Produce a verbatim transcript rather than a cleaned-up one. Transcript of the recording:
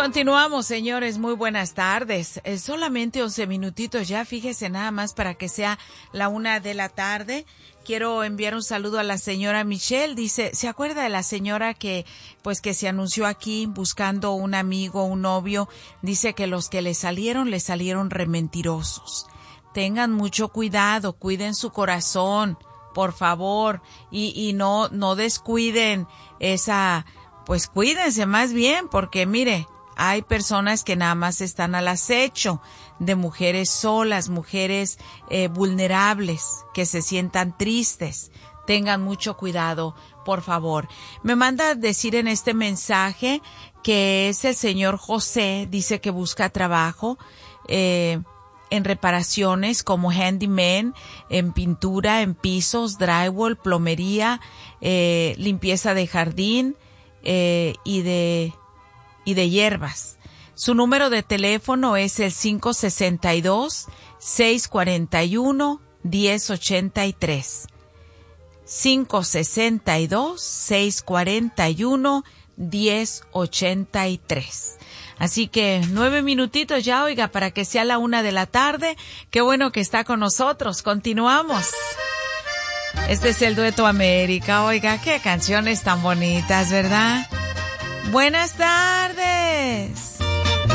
Continuamos, señores, muy buenas tardes. Eh, solamente once minutitos ya, fíjese nada más para que sea la una de la tarde. Quiero enviar un saludo a la señora Michelle. Dice, ¿se acuerda de la señora que, pues, que se anunció aquí buscando un amigo, un novio? Dice que los que le salieron, le salieron re mentirosos. Tengan mucho cuidado, cuiden su corazón, por favor, y, y no, no descuiden esa, pues cuídense más bien, porque mire, hay personas que nada más están al acecho de mujeres solas, mujeres eh, vulnerables, que se sientan tristes. Tengan mucho cuidado, por favor. Me manda a decir en este mensaje que es el señor José, dice que busca trabajo eh, en reparaciones como handyman, en pintura, en pisos, drywall, plomería, eh, limpieza de jardín eh, y de... y de hierbas. Su número de teléfono es el cinco seis dos, seis cuatro uno, uno cero ocho tres. cinco seis dos, seis cuatro uno, uno cero ocho tres. Así que nueve minutitos ya, oiga, para que sea la una de la tarde. Qué bueno que está con nosotros. Continuamos. Este es el Dueto América. Oiga, qué canciones tan bonitas, ¿verdad? Buenas tardes.